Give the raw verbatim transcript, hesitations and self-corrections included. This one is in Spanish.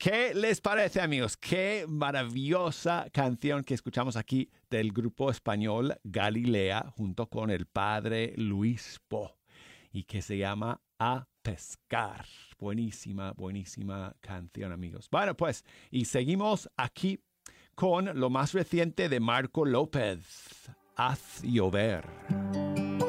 ¿Qué les parece, amigos? Qué maravillosa canción que escuchamos aquí del grupo español Galilea junto con el padre Luis Po y que se llama A Pescar. Buenísima, buenísima canción, amigos. Bueno, pues, y seguimos aquí con lo más reciente de Marco López, Haz llover.